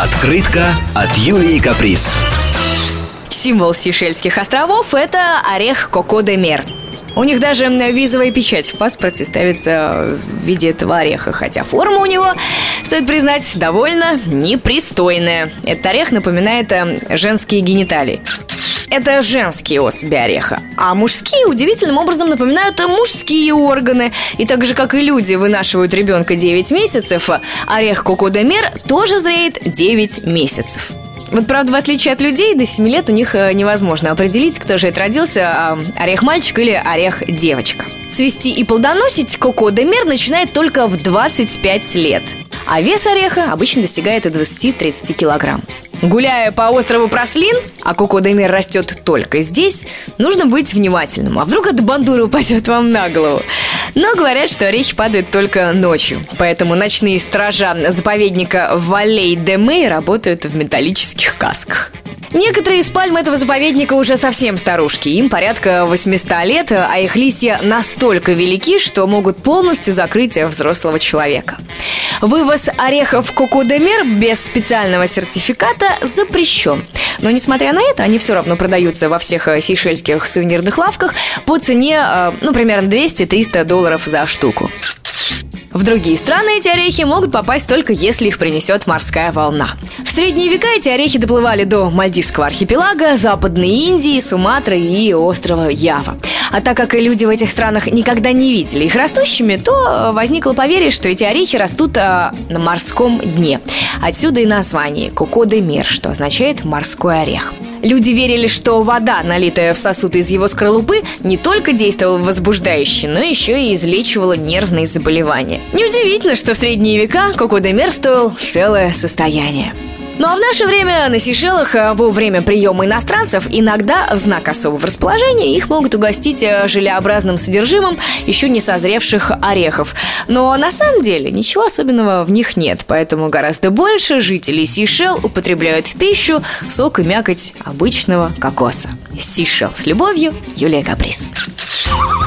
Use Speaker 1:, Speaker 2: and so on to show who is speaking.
Speaker 1: Открытка от Юлии Каприз.
Speaker 2: Символ Сейшельских островов – это орех Коко-де-Мер. У них даже визовая печать в паспорте ставится в виде этого ореха, хотя форма у него, стоит признать, довольно непристойная. Этот орех напоминает женские гениталии. Это женские особи ореха, а мужские удивительным образом напоминают мужские органы. И так же, как и люди вынашивают ребенка 9 месяцев, орех Коко-де-Мер тоже зреет 9 месяцев. Вот, правда, в отличие от людей, до 7 лет у них невозможно определить, кто же это родился, орех-мальчик или орех-девочка. Цвести и плодоносить Коко-де-Мер начинает только в 25 лет, а вес ореха обычно достигает 20-30 килограмм. Гуляя по острову Праслин, а Коко-де-Мер растет только здесь, нужно быть внимательным. А вдруг эта бандура упадет вам на голову? Но говорят, что орехи падают только ночью. Поэтому ночные стража заповедника Валей-де-Мей работают в металлических касках. Некоторые из пальм этого заповедника уже совсем старушки. Им порядка 800 лет, а их листья настолько велики, что могут полностью закрыть взрослого человека. Вывоз орехов Коко-де-Мер без специального сертификата запрещен. Но, несмотря на это, они все равно продаются во всех сейшельских сувенирных лавках по цене, примерно $200-300 за штуку. В другие страны эти орехи могут попасть только если их принесет морская волна. В средние века эти орехи доплывали до Мальдивского архипелага, Западной Индии, Суматры и острова Ява. А так как люди в этих странах никогда не видели их растущими, то возникло поверье, что эти орехи растут на морском дне. Отсюда и название Коко-де-Мер, что означает «морской орех». Люди верили, что вода, налитая в сосуд из его скорлупы, не только действовала возбуждающе, но еще и излечивала нервные заболевания. Неудивительно, что в средние века Коко-де-Мер стоил целое состояние. Ну а в наше время на Сейшелах во время приема иностранцев иногда в знак особого расположения их могут угостить желеобразным содержимым еще не созревших орехов. Но на самом деле ничего особенного в них нет, поэтому гораздо больше жителей Сейшел употребляют в пищу сок и мякоть обычного кокоса. Сейшел с любовью, Юлия Каприз.